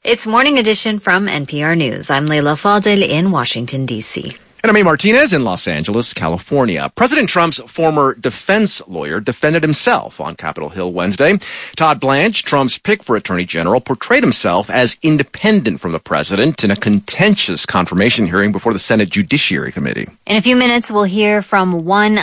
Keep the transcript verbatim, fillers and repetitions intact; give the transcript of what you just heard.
It's Morning Edition from N P R News. I'm Leila Fadel in Washington, D C. And I'm A. Martinez in Los Angeles, California. President Trump's former defense lawyer defended himself on Capitol Hill Wednesday. Todd Blanche, Trump's pick for attorney general, portrayed himself as independent from the president in a contentious confirmation hearing before the Senate Judiciary Committee. In a few minutes, we'll hear from one